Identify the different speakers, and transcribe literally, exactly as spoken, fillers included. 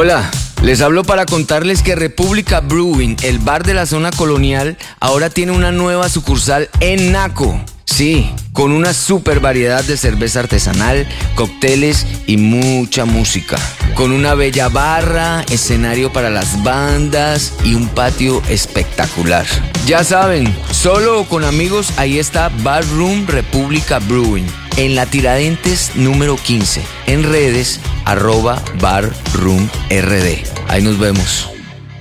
Speaker 1: Hola, les hablo para contarles que República Brewing, el bar de la zona colonial, ahora tiene una nueva sucursal en Naco. Sí, con una super variedad de cerveza artesanal, cócteles y mucha música. Con una bella barra, escenario para las bandas y un patio espectacular. Ya saben, solo o con amigos, ahí está Bar Room República Brewing. En la Tiradentes número quince. En redes, arroba Bar Room R D. Ahí nos vemos.